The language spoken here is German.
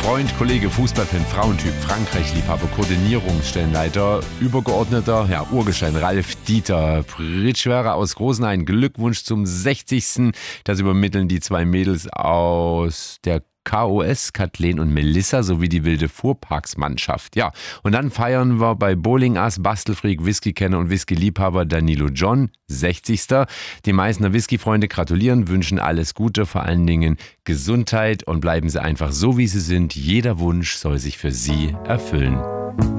Freund, Kollege, Fußballfan, Frauentyp, Frankreich-Liebhaber, Koordinierungsstellenleiter, Übergeordneter, Urgestein Ralf Dieter Pritschwera aus Großenhain. Glückwunsch zum 60. Das übermitteln die zwei Mädels aus der KOS, Kathleen und Melissa, sowie die wilde Fuhrparksmannschaft. Ja, und dann feiern wir bei Bowling Ass, Bastelfreak, Whisky-Kenner und Whisky-Liebhaber Danilo John, 60. Die Meißner Whisky-Freunde gratulieren, wünschen alles Gute, vor allen Dingen Gesundheit und bleiben Sie einfach so, wie Sie sind. Jeder Wunsch soll sich für Sie erfüllen.